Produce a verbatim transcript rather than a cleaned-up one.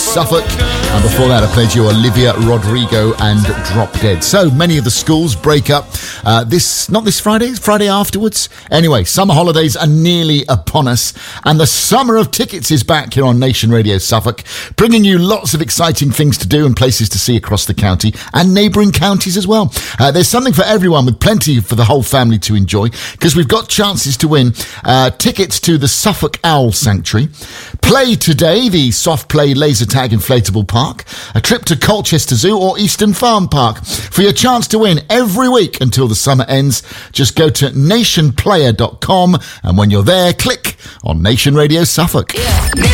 Suffolk. And before that, I played you Olivia Rodrigo and Drop Dead. So many of the schools break up uh, this, not this Friday, Friday afterwards. Anyway, summer holidays are nearly upon us, and the summer of tickets is back here on Nation Radio Suffolk, bringing you lots of exciting things to do and places to see across the county and neighbouring counties as well. Uh, there's something for everyone, with plenty for the whole family to enjoy, because we've got chances to win uh, tickets to the Suffolk Owl Sanctuary, Play Today, the soft play laser tag inflatable park, a trip to Colchester Zoo or Eastern Farm Park. For your chance to win every week until the summer ends, just go to nation player dot com, and when you're there, click on Nation Radio Suffolk. Yeah.